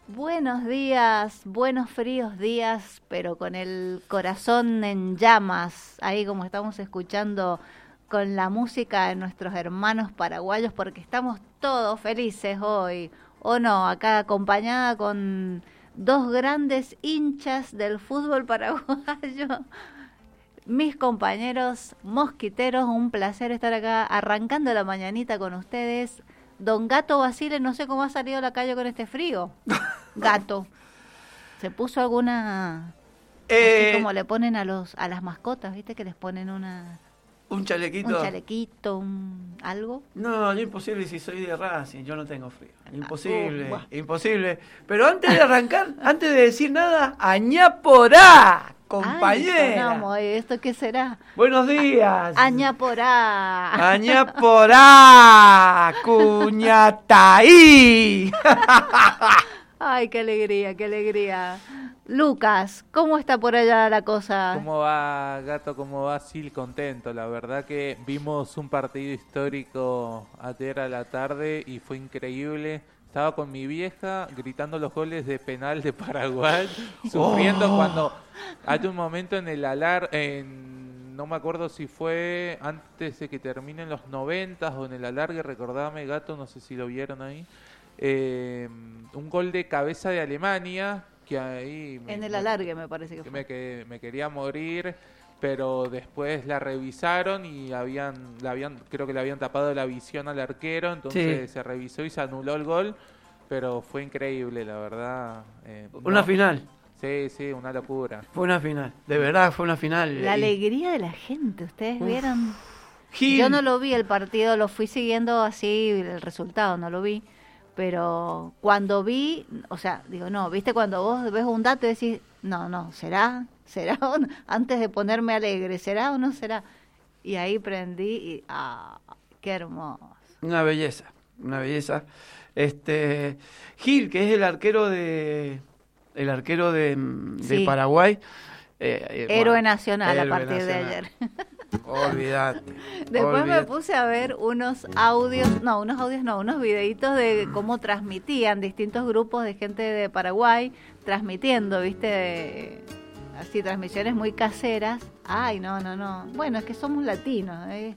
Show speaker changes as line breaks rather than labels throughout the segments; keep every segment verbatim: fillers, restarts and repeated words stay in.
Buenos días, buenos fríos días, pero con el corazón en llamas, ahí como estamos escuchando con la música de nuestros hermanos paraguayos, porque estamos todos felices hoy, ¿o no? Acá acompañada con dos grandes hinchas del fútbol paraguayo, mis compañeros mosquiteros, un placer estar acá arrancando la mañanita con ustedes. Don Gato Basile, no sé cómo ha salido a la calle con este frío. Gato, ¿se puso alguna,
Eh,
así como le ponen a los a las mascotas, viste que les ponen una
un chalequito.
un chalequito, un algo?
No, yo imposible si soy de Racing, yo no tengo frío. Imposible,
Uh, buah.
imposible. Pero antes de arrancar, antes de decir nada, añaporá, compañera.
Ay, sonamos, ¿esto qué será?
Buenos días.
Añaporá.
Añaporá, cuñataí.
Ay, qué alegría, qué alegría. Lucas, ¿cómo está por allá la cosa?
¿Cómo va, Gato? ¿Cómo va, Sil? Contento. La verdad que vimos un partido histórico ayer a la tarde y fue increíble. Estaba con mi vieja gritando los goles de penal de Paraguay, sufriendo
Oh.
cuando hay un momento en el alar, en, no me acuerdo si fue antes de que terminen los noventas o en el alargue, recordame, Gato, no sé si lo vieron ahí, eh, un gol de cabeza de Alemania, que ahí... me-
En el
me-
alargue me parece que
que
fue.
me, que me quería morir, pero después la revisaron y habían, la habían, creo que le habían tapado la visión al arquero, entonces
Sí.
se revisó y se anuló el gol, pero fue increíble, la verdad. eh,
Una
no-
final,
Sí, sí, una locura.
fue una final. De verdad, fue una final.
La
Y-
alegría de la gente, ¿ustedes
Uf.
vieron?
Gil.
Yo no lo vi el partido, lo fui siguiendo así, el resultado no lo vi, pero cuando vi, o sea, digo, no, viste cuando vos ves un dato y decís, no, no, ¿será? ¿Será? o no? Antes de ponerme alegre, ¿será o no será? Y ahí prendí y, ah, qué hermoso.
Una belleza, una belleza. Este Gil, que es el arquero de el arquero de, de
Sí.
Paraguay. eh, eh,
Héroe
bueno,
nacional a
héroe
partir de
nacional.
ayer.
Olvídate.
Después me
olvídate.
puse a ver unos audios, no, unos audios no, unos videitos de cómo transmitían distintos grupos de gente de Paraguay transmitiendo, ¿viste? Así, transmisiones muy caseras. Ay, no, no, no. Bueno, es que somos latinos, ¿eh?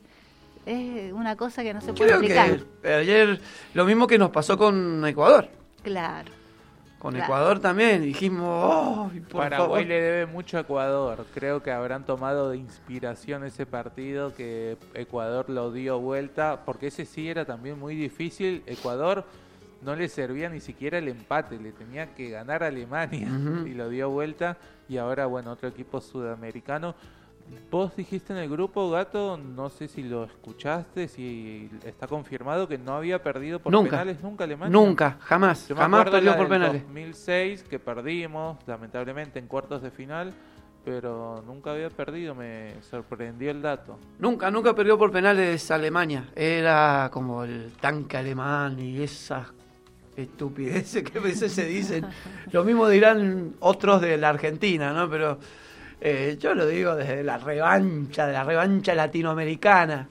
Es una cosa que no se
Yo
puede
creo
explicar.
que ayer lo mismo que nos pasó con Ecuador.
Claro.
Con
Claro.
Ecuador también. Dijimos, oh, por
Paraguay
favor.
le debe mucho a Ecuador. Creo que habrán tomado de inspiración ese partido, que Ecuador lo dio vuelta, porque ese sí era también muy difícil. Ecuador no le servía ni siquiera el empate, le tenía que ganar a Alemania
Ujú.
y lo dio vuelta. Y ahora, bueno, otro equipo sudamericano. Vos dijiste en el grupo, Gato, no sé si lo escuchaste, si está confirmado que no había perdido por
Nunca.
penales nunca Alemania.
Nunca, jamás.
Yo me
Jamás
acuerdo
perdió
la
por
del
penales.
dos mil seis que perdimos, lamentablemente, en cuartos de final, pero nunca había perdido, me sorprendió el dato.
Nunca, nunca perdió por penales Alemania. Era como el tanque alemán y esas estupideces que a veces se dicen. Lo mismo dirán otros de la Argentina, ¿no? Pero eh, yo lo digo desde la revancha, de la revancha latinoamericana.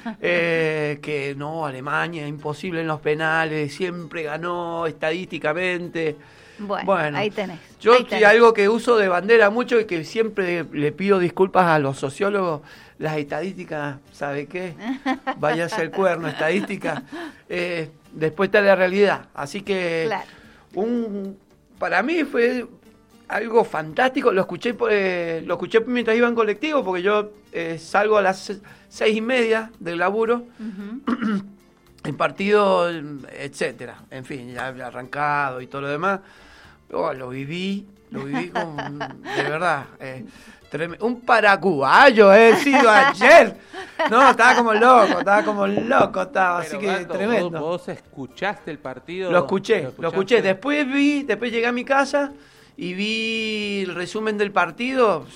Eh, que no, Alemania, imposible en los penales, siempre ganó estadísticamente.
Bueno,
Bueno,
ahí tenés.
Yo
ahí
que
tenés.
algo que uso de bandera mucho y que siempre le pido disculpas a los sociólogos, las estadísticas, ¿sabe qué? Váyase el cuerno, estadística. Eh, después está la realidad. Así que
Claro.
un para mí fue algo fantástico. Lo escuché por, eh, lo escuché mientras iba en colectivo, porque yo eh, salgo a las seis y media del laburo.
Ujú.
El partido, etcétera. En fin, ya había arrancado y todo lo demás. Oh, lo viví, lo viví con, de verdad, eh, trem- un paraguayo he sido ayer. No, estaba como loco, estaba como loco, estaba, así
Pero,
que
Gato,
tremendo.
¿vos, vos escuchaste el partido?
Lo escuché, lo
escuchaste?
escuché. Después vi, después llegué a mi casa y vi el resumen del partido.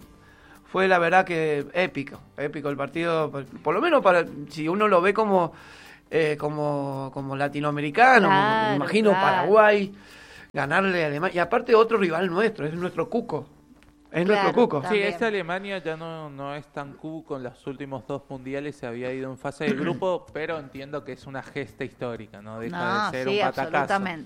Fue la verdad que épico, épico el partido, por, por lo menos para si uno lo ve como eh, como, como latinoamericano, como-
Claro,
me imagino
claro.
Paraguay, ganarle a Alemania. Y aparte otro rival nuestro, es nuestro cuco. Es
Claro,
nuestro cuco.
Sí,
También.
esta Alemania ya no, no es tan cu, con los últimos dos mundiales se había ido en fase de grupo, pero entiendo que es una gesta histórica, no deja
No,
de ser
sí,
un batacazo.
absolutamente.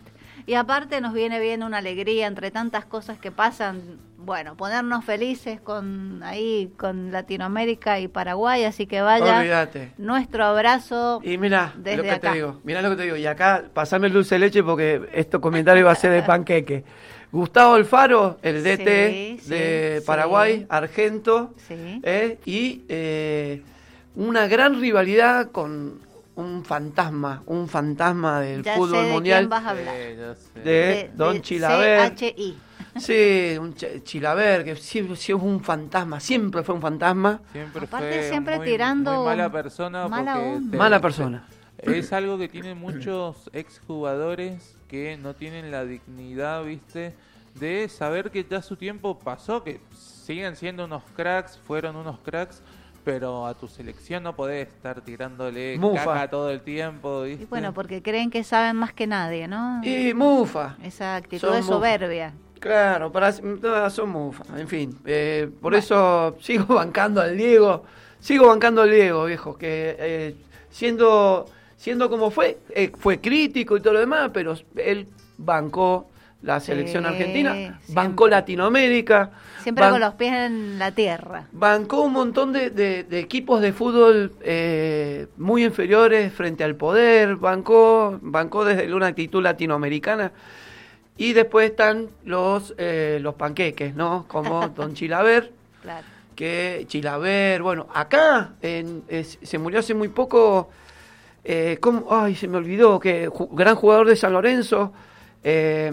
Y aparte nos viene bien una alegría entre tantas cosas que pasan. Bueno, ponernos felices con ahí con Latinoamérica y Paraguay, así que vaya
Olvídate.
nuestro abrazo.
Y mirá
desde
lo que
acá.
te digo, mirá lo que te digo. Y acá, pasame el dulce de leche porque este comentario va a ser de panqueque. Gustavo Alfaro, el D T
Sí,
de
sí,
Paraguay,
sí.
Argento,
Sí.
eh, y eh, una gran rivalidad con un fantasma, un fantasma del
Ya sé
fútbol
de
mundial,
quién vas a hablar.
Sí, ya sé.
de, Don
de
Chilaver.
C H I.
Sí, un Ch- Chilaver, que siempre, siempre fue un fantasma, siempre fue un fantasma.
Siempre
Aparte,
fue
siempre
muy,
tirando
muy mala persona.
mala
porque
onda.
te-
Mala persona.
Es algo que tienen muchos exjugadores que no tienen la dignidad, ¿viste? De saber que ya su tiempo pasó, que siguen siendo unos cracks, fueron unos cracks, pero a tu selección no podés estar tirándole
Mufa.
caca todo el tiempo, ¿viste?
Y bueno, porque creen que saben más que nadie, ¿no?
Y mufa.
Esa actitud
Son
de
mufa.
soberbia.
Claro, para, no, son mufas, en fin. eh, por
Bueno.
eso sigo bancando al Diego, sigo bancando al Diego, viejo, que eh, siendo, siendo como fue, eh, fue crítico y todo lo demás, pero él bancó la selección
Sí,
argentina,
siempre.
bancó Latinoamérica,
Siempre
ban-
con los pies en la tierra.
bancó un montón de, de- de equipos de fútbol eh, muy inferiores frente al poder, bancó, bancó desde una actitud latinoamericana. Y después están los eh, los panqueques, ¿no? Como Don Chilaver,
Claro.
que Chilaver, bueno, acá en, es- se murió hace muy poco, eh, ¿cómo? Ay, se me olvidó, que ju- gran jugador de San Lorenzo, eh,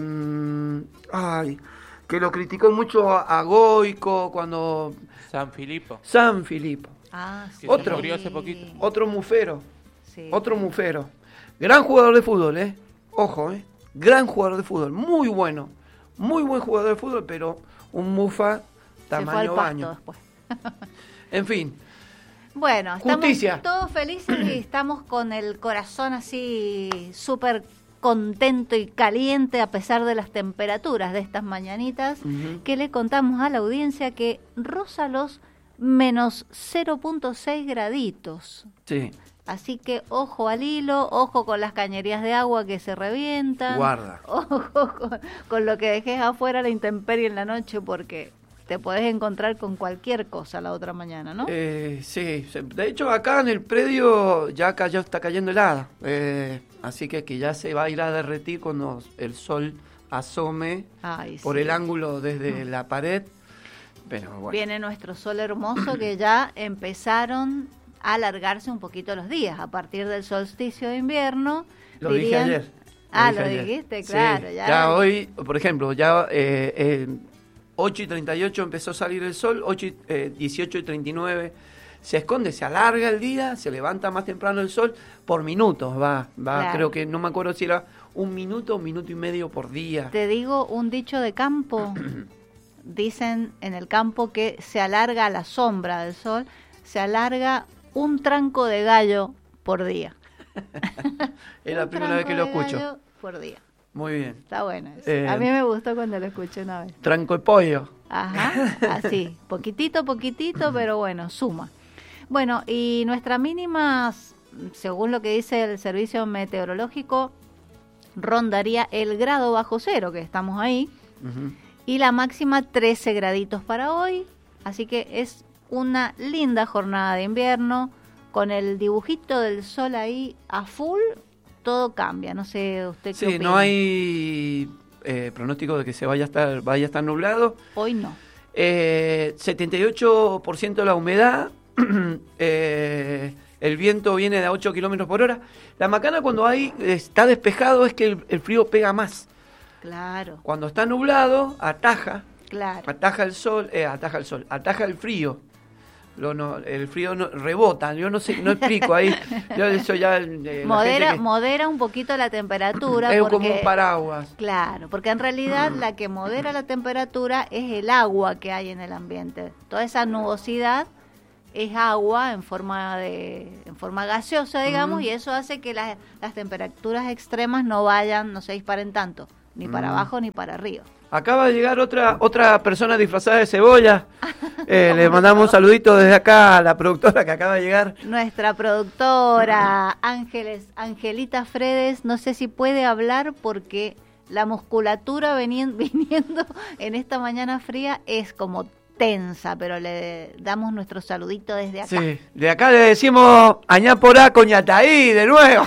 ay, que lo criticó mucho a, a Goico cuando
San Filipo.
San Filipo,
Ah, sí.
Que se
Otro.
murió hace poquito.
otro mufero,
Sí.
otro mufero, gran jugador de fútbol, eh, ojo, eh, gran jugador de fútbol, muy bueno, muy buen jugador de fútbol, pero un mufa
Se fue al
tamaño
pasto
baño.
después.
En fin,
Bueno, estamos
Justicia.
todos felices y estamos con el corazón así súper contento y caliente a pesar de las temperaturas de estas mañanitas,
Ujú.
que le contamos a la audiencia que roza los menos cero punto seis graditos.
sí,
Así que ojo al hilo, ojo con las cañerías de agua que se revientan.
guarda.
Ojo con, con lo que dejes afuera la intemperie en la noche porque te podés encontrar con cualquier cosa la otra mañana, ¿no?
Eh, sí, se- de hecho acá en el predio ya cayó, está cayendo helada, eh, así que, que ya se va a ir a derretir cuando el sol asome
Ay,
por
sí.
el ángulo desde la pared, pero bueno.
Viene nuestro sol hermoso que ya empezaron a alargarse un poquito los días. A partir del solsticio de invierno.
Lo dije
dirían-
ayer.
Ah,
dije
lo
ayer.
dijiste,
Sí,
claro.
ya.
ya.
hoy, por ejemplo, ya eh, eh, ocho y treinta y ocho empezó a salir el sol, ocho y, eh, dieciocho y treinta y nueve se esconde, se alarga el día, se levanta más temprano el sol, por minutos va, va,
Claro.
creo que no me acuerdo si era un minuto, un minuto y medio por día.
Te digo un dicho de campo. Dicen en el campo que se alarga la sombra del sol, se alarga un tranco de gallo por día.
Es la
Un
primera vez que lo
tranco de
escucho.
gallo por día.
Muy bien.
Está bueno eso.
Eh,
A mí me gustó cuando lo escuché una vez.
Tranco de pollo.
Ajá, así, poquitito, poquitito, pero bueno, suma. Bueno, y nuestra mínima, según lo que dice el servicio meteorológico, rondaría el grado bajo cero, que estamos ahí,
Ujú.
y la máxima trece graditos para hoy, así que es una linda jornada de invierno, con el dibujito del sol ahí a full, todo cambia, no sé usted qué
Sí,
opina.
no hay eh, pronóstico de que se vaya a estar, vaya a estar nublado.
Hoy no.
Eh, setenta y ocho por ciento la humedad, eh, el viento viene de a ocho kilómetros por hora. La macana cuando hay está despejado es que el, el frío pega más.
Claro,
Cuando está nublado, ataja,
claro.
ataja el sol, eh, ataja el sol, ataja el frío. Lo no, el frío no, rebota, yo no sé, no explico ahí. Yo eso ya eh, la
Modera,
gente que-
modera un poquito la temperatura.
es
porque,
como un paraguas.
Claro, porque en realidad la que modera la temperatura es el agua que hay en el ambiente. Toda esa nubosidad es agua en forma de en forma gaseosa, digamos,
Mm.
y eso hace que las, las temperaturas extremas no vayan, no se disparen tanto, ni para
Mm.
abajo ni para arriba.
Acaba de llegar otra otra persona disfrazada de cebolla. Eh, le mandamos un saludito desde acá a la productora que acaba de llegar.
Nuestra productora Ángeles, Angelita Fredes, no sé si puede hablar porque la musculatura venien- viniendo en esta mañana fría es como tensa, pero le damos nuestro saludito desde acá.
Sí, de acá le decimos Añápora Coñataí de nuevo.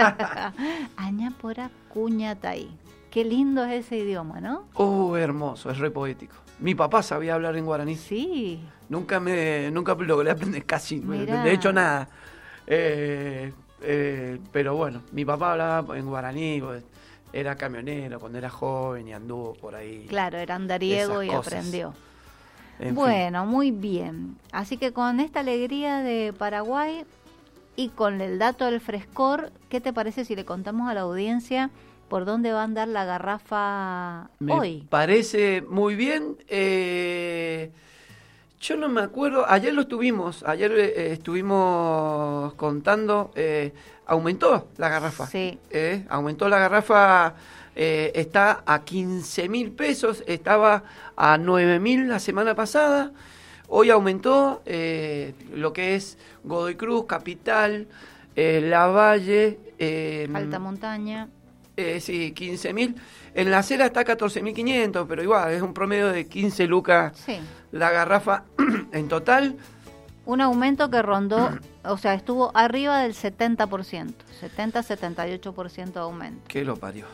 Añápora Cuñataí. Qué lindo es ese idioma, ¿no?
Uh, hermoso, es re poético. Mi papá sabía hablar en guaraní.
Sí.
Nunca me nunca logré aprender casi,
Mirá.
de hecho nada. Eh, eh, pero bueno, mi papá hablaba en guaraní, pues, era camionero cuando era joven y anduvo por ahí.
Claro, era andariego
Esas
y
cosas.
aprendió.
En
Bueno, fin. Muy bien. Así que con esta alegría de Paraguay y con el dato del frescor, ¿qué te parece si le contamos a la audiencia por dónde va a andar la garrafa
Me
hoy?
parece muy bien. Eh, yo no me acuerdo, ayer lo estuvimos, ayer eh, estuvimos contando, eh, aumentó la garrafa.
Sí.
Eh, aumentó la garrafa, eh, está a quince mil pesos, estaba a nueve mil la semana pasada. Hoy aumentó eh, lo que es Godoy Cruz, Capital, eh, Lavalle. Eh,
Alta Montaña.
Eh, sí, quince mil. En la acera está catorce mil quinientos, pero igual, es un promedio de quince lucas
Sí.
la garrafa en total.
Un aumento que rondó, o sea, estuvo arriba del setenta por ciento. setenta a setenta y ocho por ciento de aumento.
Que lo parió.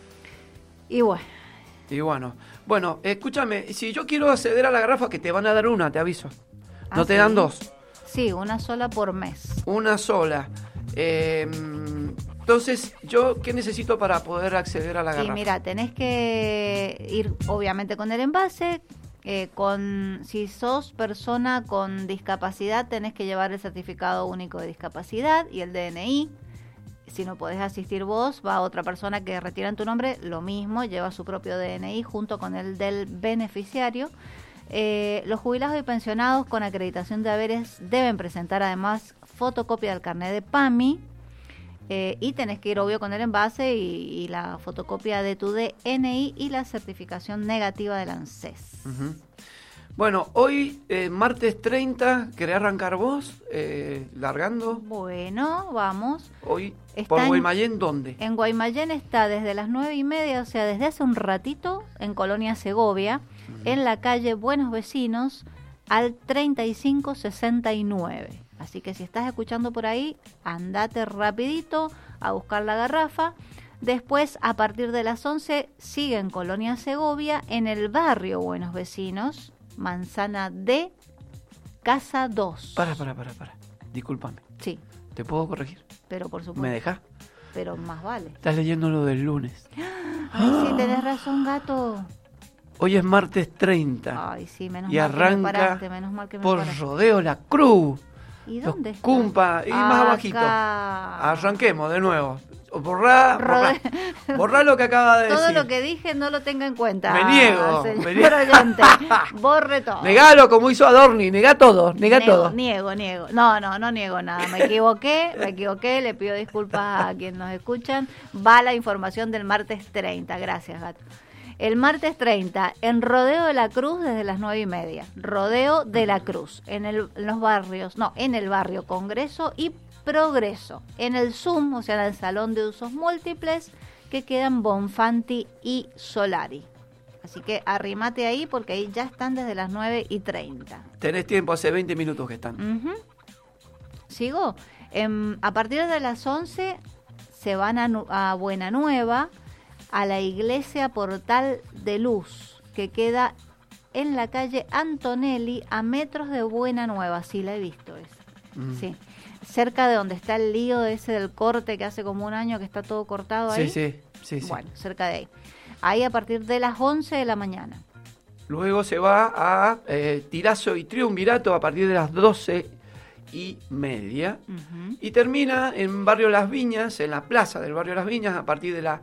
Y bueno,
Y bueno, bueno, escúchame, si yo quiero acceder a la garrafa, que te van a dar una, te aviso. No
¿Ah,
te
sí?
dan dos,
sí, una sola por mes.
una sola. Eh, entonces, ¿yo qué necesito para poder acceder a la
Y
garrafa?
mira, tenés que ir obviamente con el envase, eh, con si sos persona con discapacidad tenés que llevar el certificado único de discapacidad y el D N I. Si no podés asistir vos, va otra persona que retira en tu nombre, lo mismo, lleva su propio D N I junto con el del beneficiario. Eh, los jubilados y pensionados con acreditación de haberes deben presentar además fotocopia del carnet de PAMI. Eh, y tenés que ir obvio con el envase y, y la fotocopia de tu D N I y la certificación negativa del ANSES.
Ujú. Bueno, hoy, eh, martes treinta, ¿querés arrancar vos? Eh, largando.
Bueno, vamos.
Hoy,
Está
¿por
en-
Guaymallén dónde?
En Guaymallén está desde las nueve y media, o sea, desde hace un ratito, en Colonia Segovia, en la calle Buenos Vecinos, al treinta y cinco sesenta y nueve. Así que si estás escuchando por ahí, andate rapidito a buscar la garrafa. Después, a partir de las once, sigue en Colonia Segovia, en el barrio Buenos Vecinos, Manzana D, Casa dos.
Para, para, para, para. Discúlpame.
Sí,
¿Te puedo corregir?
pero por supuesto.
¿Me dejás?
Pero más vale.
Estás leyendo lo del lunes.
Ay, sí, tenés razón, gato.
Hoy es martes treinta.
Ay, sí, menos
Y
mal que me
arranca
paraste, menos mal que me
por
paraste.
Rodeo La Cruz.
¿Y
Los
dónde está?
Cumpa, y más abajito.
Acá.
Arranquemos de nuevo. Borrá, borrá,
Rode-
borrá lo que acaba de
Todo
decir.
lo que dije no lo tenga en cuenta.
Me niego,
señor
me niego.
oyente. Borre todo.
Negalo como hizo Adorni, negá todo, negá
Niego,
todo.
Niego, niego. No, no, no niego nada. Me equivoqué, me equivoqué. Le pido disculpas a quienes nos escuchan. Va la información del martes treinta. Gracias, gato. El martes treinta, en Rodeo de la Cruz desde las nueve y media. Rodeo de la Cruz, en, el, en los barrios, no, en el barrio Congreso y Progreso. En el Zoom, o sea, en el Salón de Usos Múltiples, que quedan Bonfanti y Solari. Así que arrimate ahí porque ahí ya están desde las nueve y treinta.
Tenés tiempo, hace veinte minutos que están.
Ujú. ¿Sigo? Em, a partir de las once se van a, Nu- a Buena Nueva, a la iglesia Portal de Luz, que queda en la calle Antonelli, a metros de Buena Nueva. Sí, la he visto esa.
Mm.
Sí. Cerca de donde está el lío ese del corte que hace como un año que está todo cortado ahí.
Sí, sí, sí, sí.
Bueno, cerca de ahí. Ahí a partir de las once de la mañana.
Luego se va a eh, Tirazo y Triunvirato a partir de las doce y media.
Ujú.
Y termina en Barrio Las Viñas, en la plaza del Barrio Las Viñas, a partir de las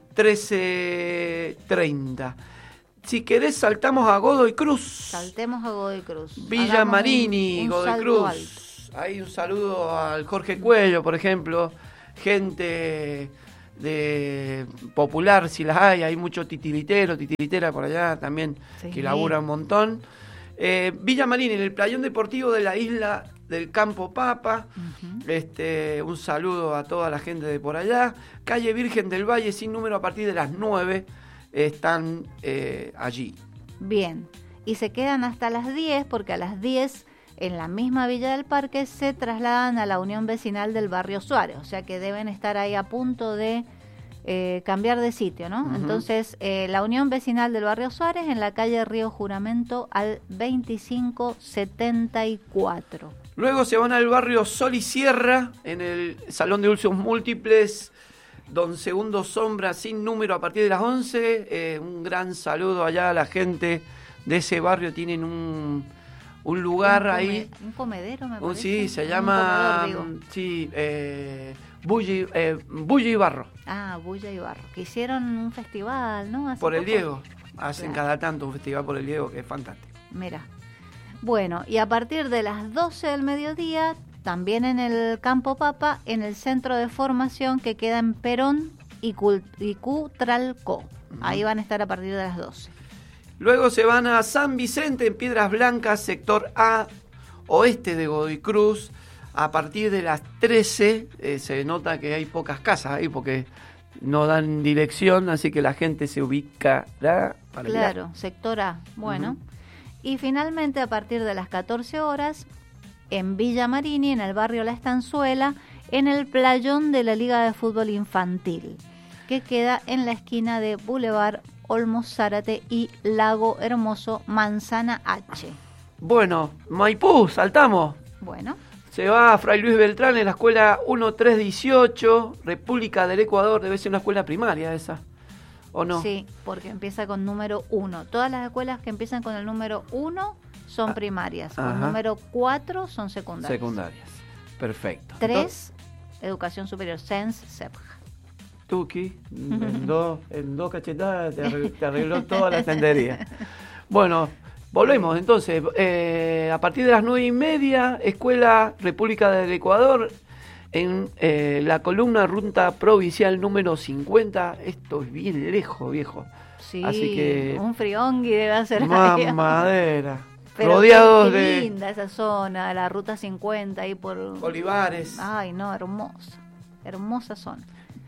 trece treinta. Si querés, saltamos a Godoy Cruz.
Saltemos a Godoy Cruz.
Villa
Hagamos
Marini,
un- un
Godoy
salto
Cruz.
alto.
Hay un saludo al Jorge Cuello, por ejemplo. Gente de popular, si las hay. Hay mucho titiritero, titiritera por allá también,
Sí.
que labura un montón. Eh, Villa Marini, en el playón deportivo de la isla del Campo Papa.
Ujú.
Este, un saludo a toda la gente de por allá. Calle Virgen del Valle, sin número, a partir de las nueve. están eh, allí.
Bien, y se quedan hasta las diez, porque a las diez en la misma Villa del Parque se trasladan a la Unión Vecinal del Barrio Suárez, o sea que deben estar ahí a punto de eh, cambiar de sitio, ¿no? Uh-huh. Entonces, eh, la Unión Vecinal del Barrio Suárez en la calle Río Juramento al veinticinco setenta y cuatro.
Luego se van al barrio Sol y Sierra, en el Salón de Usos Múltiples, Don Segundo Sombra, sin número, a partir de las once. Eh, un gran saludo allá a la gente de ese barrio. Tienen un, un lugar
un come,
ahí.
Un comedero, me
un,
parece.
Sí, se
un
llama...
comedor,
sí, eh, Bulli, eh, Bulli y Barro.
Ah, Bulla y Barro. Que hicieron un festival, ¿no? Hace
por el
poco.
Diego. Hacen
Claro.
cada tanto un festival por el Diego, que es fantástico.
Mira. Bueno, y a partir de las doce del mediodía, también en el Campo Papa, en el centro de formación que queda en Perón y, Cul- y Cutralcó. Uh-huh. Ahí van a estar a partir de las doce.
Luego se van a San Vicente, en Piedras Blancas, sector A, oeste de Godoy Cruz. A partir de las trece eh, se nota que hay pocas casas ahí porque no dan dirección, así que la gente se ubicará para
Claro,
allá.
sector A. Bueno.
Uh-huh.
Y finalmente, a partir de las catorce horas, en Villa Marini, en el barrio La Estanzuela, en el playón de la Liga de Fútbol Infantil, que queda en la esquina de Boulevard Olmos Zárate y Lago Hermoso, Manzana H.
Bueno, Maipú, saltamos.
Bueno.
Se va a Fray Luis Beltrán en la escuela trece dieciocho, República del Ecuador. Debe ser una escuela primaria esa, ¿o no?
Sí, porque empieza con número uno. Todas las escuelas que empiezan con el número uno son
ah,
primarias. Con
ajá.
número cuatro son secundarias.
Secundarias. Perfecto.
Tres, educación superior, Sens, Sepja.
Tuki, en dos en dos cachetadas te arregló, te arregló toda la tendería. Bueno, volvemos entonces. Eh, a partir de las nueve y media, Escuela República del Ecuador, en eh, la columna Ruta Provincial número cincuenta. Esto es bien lejos, viejo.
Sí,
así que
un friongui debe hacer ahí.
Mamadera.
Pero
rodeados
qué, qué
de
linda esa zona, la ruta cincuenta ahí por
olivares.
Ay, no, hermosa. Hermosa zona.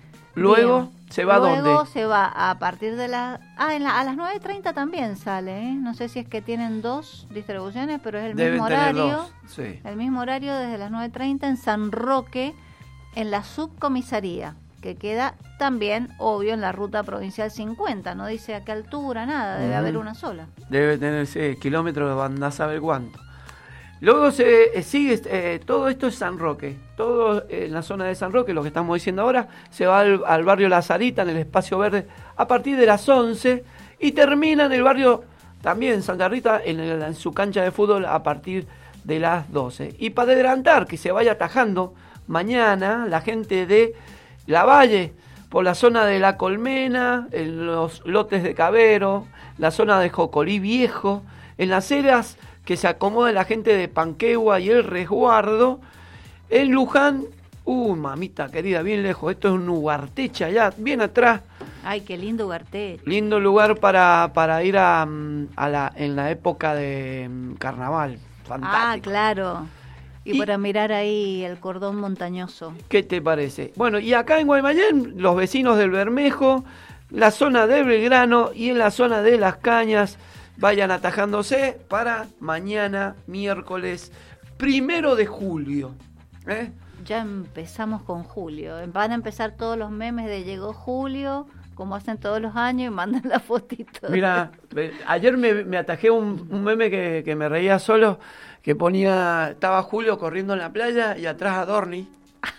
Luego
Bien.
se va a dónde?
Luego se va a partir de las ah, en la, a las nueve y treinta también sale, ¿eh? No sé si es que tienen dos distribuciones, pero es el
Deben
mismo
tener
horario.
dos, sí.
El mismo horario desde las nueve y treinta en San Roque, en la subcomisaría, que queda también, obvio, en la ruta provincial cincuenta. No dice a qué altura, nada, debe
Uh-huh.
haber una sola.
Debe tener sí, kilómetros de andar a saber cuánto. Luego se eh, sigue, eh, todo esto es San Roque, todo eh, en la zona de San Roque, lo que estamos diciendo ahora, se va al, al barrio La Sarita, en el espacio verde, a partir de las once, y termina en el barrio, también Santa Rita, en, el, en su cancha de fútbol, a partir de las doce. Y para adelantar, que se vaya atajando mañana, la gente de La Valle, por la zona de La Colmena, en los lotes de Cabero, la zona de Jocolí Viejo, en las eras que se acomoda la gente de Panquegua y El Resguardo, en Luján, uh, mamita querida, bien lejos, esto es un Ugarteche allá, bien atrás.
Ay, qué lindo Ugarteche.
Lindo lugar para, para ir a, a la, en la época de carnaval, fantástico.
Ah, claro. Y,
Y-
para mirar ahí el cordón montañoso.
¿Qué te parece? Bueno, y acá en Guaymallén, los vecinos del Bermejo, la zona de Belgrano y en la zona de Las Cañas, vayan atajándose para mañana, miércoles, primero de julio. ¿eh?
Ya empezamos con julio. Van a empezar todos los memes de llegó julio, como hacen todos los años, y mandan la fotito.
Mira, ve- ayer me, me atajé un, un meme que, que me reía solo, que ponía, estaba Julio corriendo en la playa y atrás Adorni,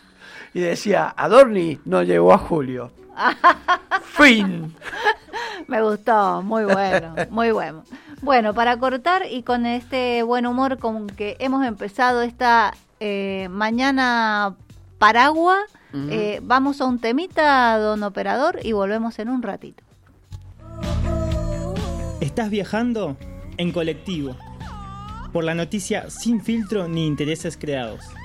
y decía, Adorni no llegó a Julio. Fin.
Me gustó, muy bueno, muy bueno. Bueno, para cortar y con este buen humor con que hemos empezado esta eh, mañana paragua,
Ujú.
eh, vamos a un temita, don operador, y volvemos en un ratito.
Estás viajando en colectivo, por la noticia sin filtro ni intereses creados.